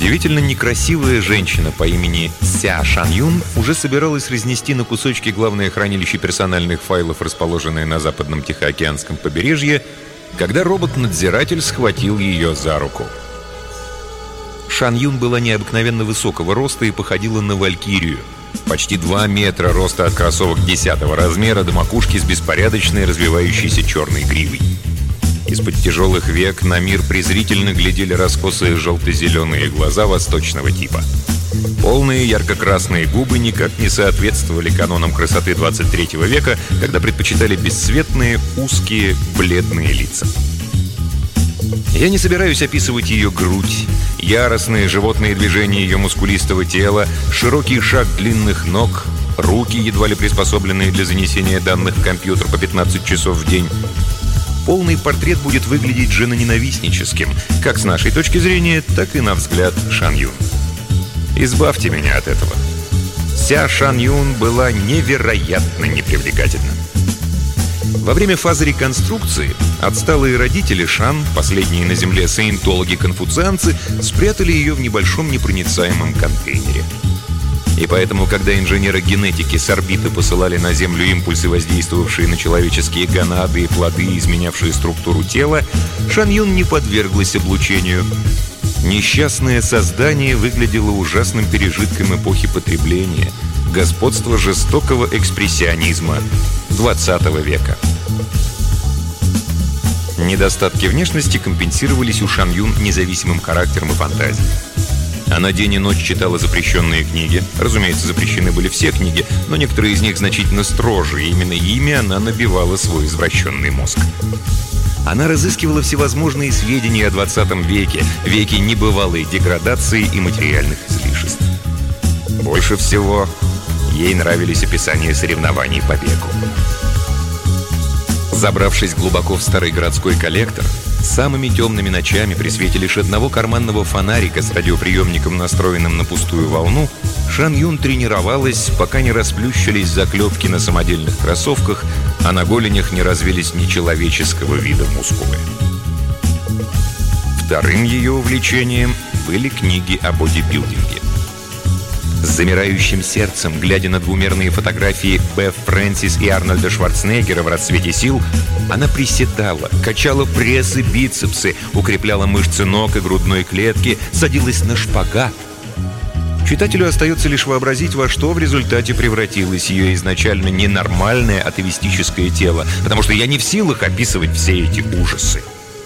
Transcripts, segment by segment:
Удивительно некрасивая женщина по имени Ся Шан Юн уже собиралась разнести на кусочки главное хранилище персональных файлов, расположенное на западном Тихоокеанском побережье, когда робот-надзиратель схватил ее за руку. Шан Юн была необыкновенно высокого роста и походила на валькирию. Почти 2 метра роста от кроссовок 10-го размера до макушки с беспорядочной развивающейся черной гривой. Из-под тяжелых век на мир презрительно глядели раскосые желто-зеленые глаза восточного типа. Полные ярко-красные губы никак не соответствовали канонам красоты 23 века, когда предпочитали бесцветные, узкие, бледные лица. Я не собираюсь описывать ее грудь, яростные животные движения ее мускулистого тела, широкий шаг длинных ног, руки, едва ли приспособленные для занесения данных в компьютер по 15 часов в день. Полный портрет будет выглядеть женоненавистническим, как с нашей точки зрения, так и на взгляд Шан Юн. Избавьте меня от этого. Ся Шан Юн была невероятно непривлекательна. Во время фазы реконструкции отсталые родители Шан, последние на земле саентологи-конфуцианцы, спрятали ее в небольшом непроницаемом контейнере. И поэтому, когда инженеры генетики с орбиты посылали на Землю импульсы, воздействовавшие на человеческие гонады и плоды, изменявшие структуру тела, Шан Юн не подверглась облучению. Несчастное создание выглядело ужасным пережитком эпохи потребления, господства жестокого экспрессионизма 20 века. Недостатки внешности компенсировались у Шан Юн независимым характером и фантазией. Она день и ночь читала запрещенные книги. Разумеется, запрещены были все книги, но некоторые из них значительно строже, и именно ими она набивала свой извращенный мозг. Она разыскивала всевозможные сведения о 20 веке, веке небывалой деградации и материальных излишеств. Больше всего ей нравились описания соревнований по бегу. Забравшись глубоко в старый городской коллектор, самыми темными ночами при свете лишь одного карманного фонарика с радиоприемником, настроенным на пустую волну, Шан Юн тренировалась, пока не расплющились заклепки на самодельных кроссовках, а на голенях не развились нечеловеческого вида мускулы. Вторым ее увлечением были книги о бодибилдинге. С замирающим сердцем, глядя на двумерные фотографии Беф Фрэнсис и Арнольда Шварценеггера в расцвете сил, она приседала, качала пресс и бицепсы, укрепляла мышцы ног и грудной клетки, садилась на шпагат. Читателю остается лишь вообразить, во что в результате превратилось ее изначально ненормальное атеистическое тело, потому что я не в силах описывать все эти ужасы.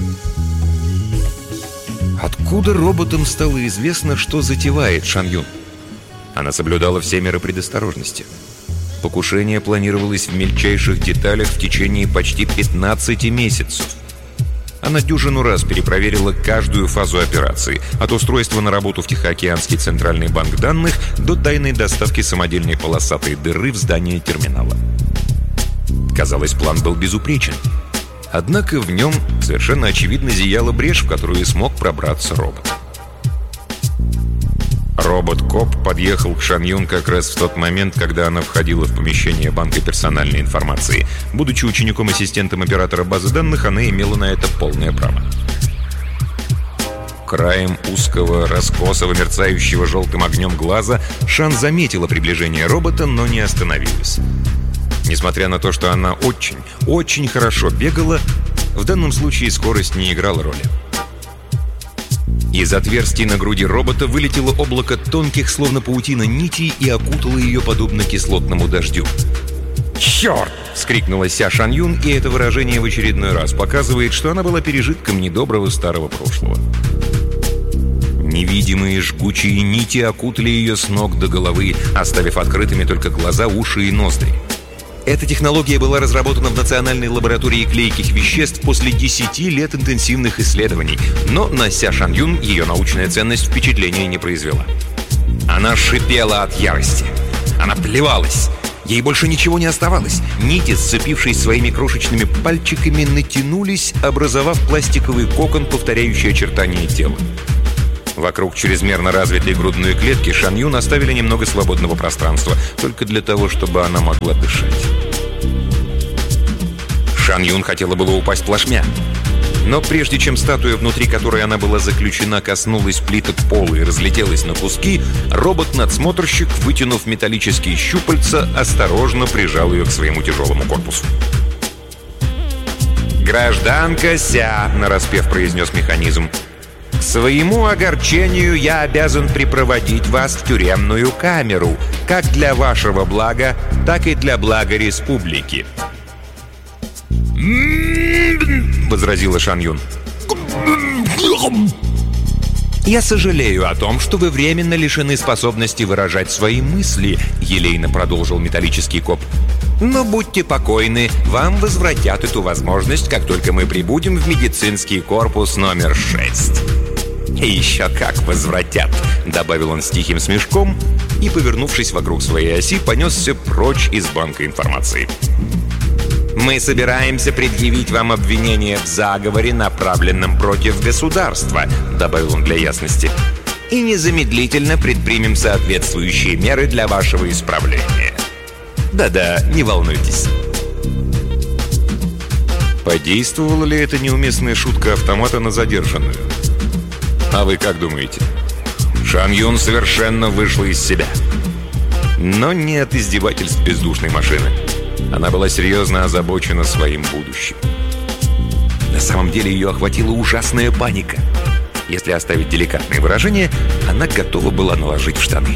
Откуда роботам стало известно, что затевает Шан Юн? Она соблюдала все меры предосторожности. Покушение планировалось в мельчайших деталях в течение почти 15 месяцев. Она дюжину раз перепроверила каждую фазу операции, от устройства на работу в Тихоокеанский центральный банк данных до тайной доставки самодельной полосатой дыры в здание терминала. Казалось, план был безупречен. Однако в нем совершенно очевидно зияла брешь, в которую смог пробраться робот. Робот-коп подъехал к Шан Юн как раз в тот момент, когда она входила в помещение банка персональной информации. Будучи учеником-ассистентом оператора базы данных, она имела на это полное право. Краем узкого, раскосого, мерцающего желтым огнем глаза Шан заметила приближение робота, но не остановилась. Несмотря на то, что она очень, очень хорошо бегала, в данном случае скорость не играла роли. Из отверстий на груди робота вылетело облако тонких, словно паутина, нитей и окутало ее подобно кислотному дождю. «Черт!» — вскрикнула Ся Шан Юн, и это выражение в очередной раз показывает, что она была пережитком недоброго старого прошлого. Невидимые жгучие нити окутали ее с ног до головы, оставив открытыми только глаза, уши и ноздри. Эта технология была разработана в Национальной лаборатории клейких веществ после 10 лет интенсивных исследований, но на Ся Шан Юн ее научная ценность впечатления не произвела. Она шипела от ярости. Она плевалась. Ей больше ничего не оставалось. Нити, сцепившись своими крошечными пальчиками, натянулись, образовав пластиковый кокон, повторяющий очертания тела. Вокруг чрезмерно развитой грудной клетки Шан Юн оставили немного свободного пространства, только для того, чтобы она могла дышать. Шан Юн хотела было упасть плашмя. Но прежде чем статуя, внутри которой она была заключена, коснулась плиток пола и разлетелась на куски, робот-надсмотрщик, вытянув металлические щупальца, осторожно прижал ее к своему тяжелому корпусу. «Гражданка Ся», — нараспев произнес механизм, «к своему огорчению я обязан припроводить вас в тюремную камеру, как для вашего блага, так и для блага республики». возразила Шан Юн. «Я сожалею о том, что вы временно лишены способности выражать свои мысли», — елейно продолжил металлический коп. «Но будьте покойны, вам возвратят эту возможность, как только мы прибудем в медицинский корпус номер 6. «И еще как возвратят», — добавил он с тихим смешком и, повернувшись вокруг своей оси, понесся прочь из банка информации. «Мы собираемся предъявить вам обвинение в заговоре, направленном против государства», — добавил он для ясности, «и незамедлительно предпримем соответствующие меры для вашего исправления. Да-да, не волнуйтесь». Подействовала ли эта неуместная шутка автомата на задержанную? А вы как думаете? Шан Юн совершенно вышла из себя. Но не от издевательств бездушной машины. Она была серьезно озабочена своим будущим. На самом деле ее охватила ужасная паника. Если оставить деликатное выражение, она готова была наложить в штаны.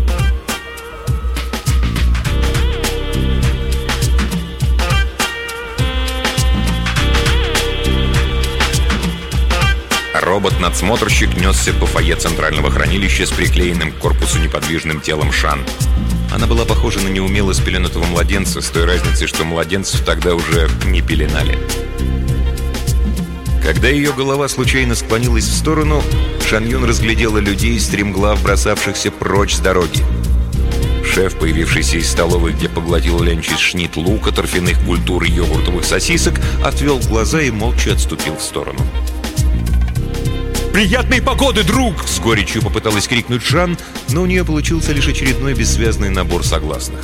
Робот-надсмотрщик несся по фойе центрального хранилища с приклеенным к корпусу неподвижным телом Шан. Она была похожа на неумело спеленутого младенца, с той разницей, что младенцев тогда уже не пеленали. Когда ее голова случайно склонилась в сторону, Шан Юн разглядела людей, стремглав бросавшихся прочь с дороги. Шеф, появившийся из столовой, где поглотил ленч из шнит лука, торфяных культур и йогуртовых сосисок, отвел глаза и молча отступил в сторону. «Приятной погоды, друг!» — с горечью попыталась крикнуть Шан, но у нее получился лишь очередной бессвязный набор согласных.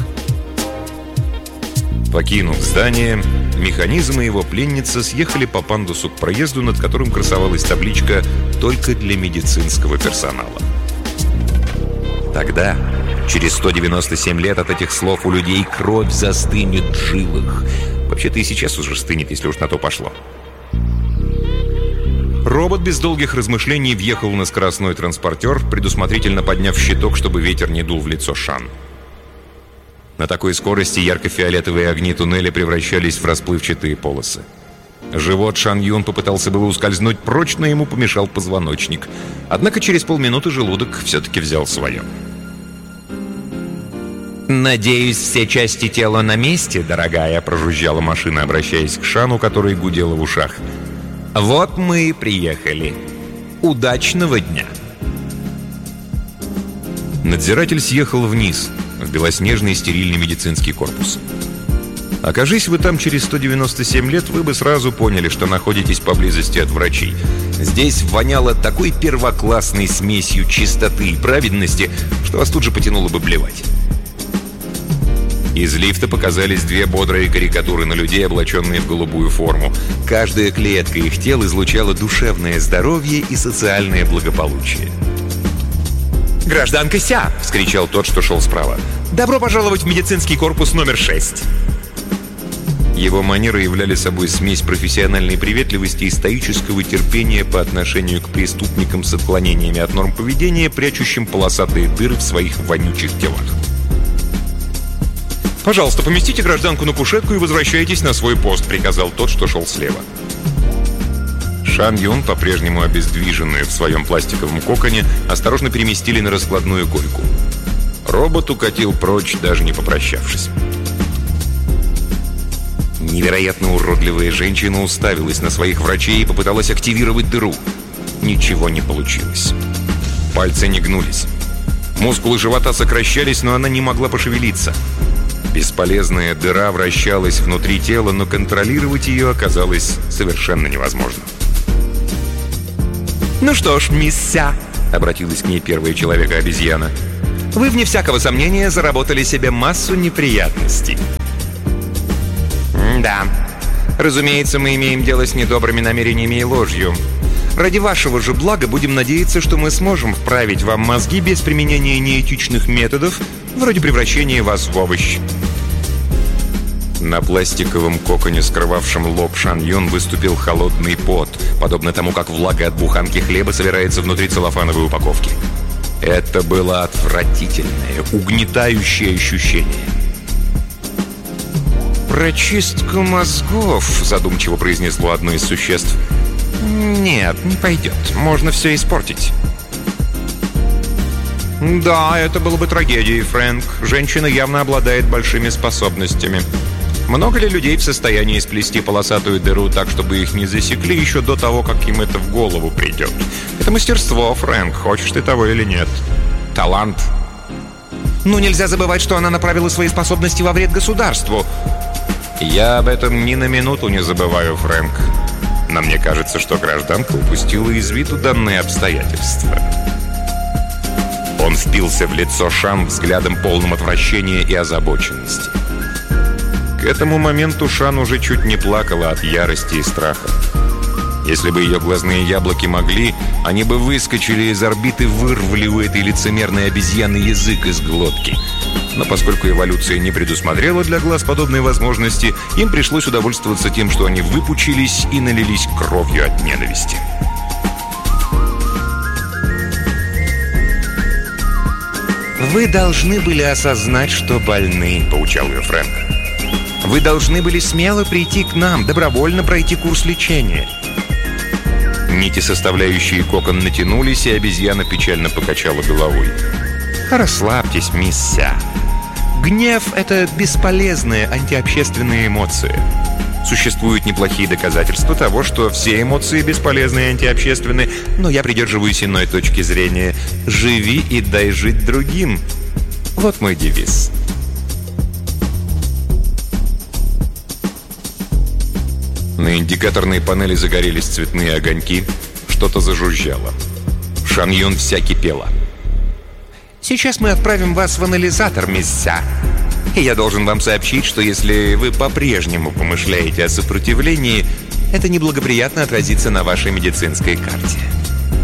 Покинув здание, механизм и его пленница съехали по пандусу к проезду, над которым красовалась табличка «Только для медицинского персонала». Тогда, через 197 лет от этих слов, у людей кровь застынет в жилах. Вообще-то и сейчас уже стынет, если уж на то пошло. Робот без долгих размышлений въехал на скоростной транспортер, предусмотрительно подняв щиток, чтобы ветер не дул в лицо Шан. На такой скорости ярко-фиолетовые огни туннеля превращались в расплывчатые полосы. Живот Шан Юн попытался было ускользнуть прочь, но ему помешал позвоночник. Однако через полминуты желудок все-таки взял свое. «Надеюсь, все части тела на месте, дорогая», — прожужжала машина, обращаясь к Шану, который гудела в ушах. «Вот мы и приехали. Удачного дня!» Надзиратель съехал вниз, в белоснежный стерильный медицинский корпус. Окажись вы там через 197 лет, вы бы сразу поняли, что находитесь поблизости от врачей. Здесь воняло такой первоклассной смесью чистоты и праведности, что вас тут же потянуло бы блевать. Из лифта показались две бодрые карикатуры на людей, облаченные в голубую форму. Каждая клетка их тел излучала душевное здоровье и социальное благополучие. «Гражданка Ся!» — вскричал тот, что шел справа. «Добро пожаловать в медицинский корпус номер 6!» Его манеры являли собой смесь профессиональной приветливости и стоического терпения по отношению к преступникам с отклонениями от норм поведения, прячущим полосатые дыры в своих вонючих телах. «Пожалуйста, поместите гражданку на кушетку и возвращайтесь на свой пост», — приказал тот, что шел слева. Шан Юн, по-прежнему обездвиженную в своем пластиковом коконе, осторожно переместили на раскладную койку. Робот укатил прочь, даже не попрощавшись. Невероятно уродливая женщина уставилась на своих врачей и попыталась активировать дыру. Ничего не получилось. Пальцы не гнулись. Мускулы живота сокращались, но она не могла пошевелиться. Бесполезная дыра вращалась внутри тела, но контролировать ее оказалось совершенно невозможно. «Ну что ж, мисс Ся», — обратилась к ней первая человека-обезьяна, «вы, вне всякого сомнения, заработали себе массу неприятностей». «Да, Разумеется, мы имеем дело с недобрыми намерениями и ложью. Ради вашего же блага будем надеяться, что мы сможем вправить вам мозги без применения неэтичных методов, вроде превращения вас в овощ». На пластиковом коконе, скрывавшем лоб Шан Юн, выступил холодный пот, подобно тому, как влага от буханки хлеба собирается внутри целлофановой упаковки. Это было отвратительное, угнетающее ощущение. «Прочистка мозгов», — задумчиво произнесло одно из существ. «Нет, не пойдет. Можно все испортить». «Да, это было бы трагедией, Фрэнк. Женщина явно обладает большими способностями. Много ли людей в состоянии сплести полосатую дыру так, чтобы их не засекли еще до того, как им это в голову придет? Это мастерство, Фрэнк, хочешь ты того или нет. Талант». «Ну, нельзя забывать, что она направила свои способности во вред государству». «Я об этом ни на минуту не забываю, Фрэнк. Но мне кажется, что гражданка упустила из виду данные обстоятельства». Он впился в лицо Шан взглядом полным отвращения и озабоченности. К этому моменту Шан уже чуть не плакала от ярости и страха. Если бы ее глазные яблоки могли, они бы выскочили из орбиты, вырвали у этой лицемерной обезьяны язык из глотки. Но поскольку эволюция не предусмотрела для глаз подобной возможности, им пришлось удовольствоваться тем, что они выпучились и налились кровью от ненависти. «Вы должны были осознать, что больны», — поучал ее Фрэнк. «Вы должны были смело прийти к нам, добровольно пройти курс лечения». Нити, составляющие кокон, натянулись, и обезьяна печально покачала головой. «Расслабьтесь, мисс Ся. Гнев — это бесполезная антиобщественная эмоция. Существуют неплохие доказательства того, что все эмоции бесполезны и антиобщественны, но я придерживаюсь иной точки зрения. Живи и дай жить другим. Вот мой девиз». На индикаторной панели загорелись цветные огоньки, что-то зажужжало. Шан Юн вся кипела. «Сейчас мы отправим вас в анализатор, мисс Ся. И я должен вам сообщить, что если вы по-прежнему помышляете о сопротивлении, это неблагоприятно отразится на вашей медицинской карте».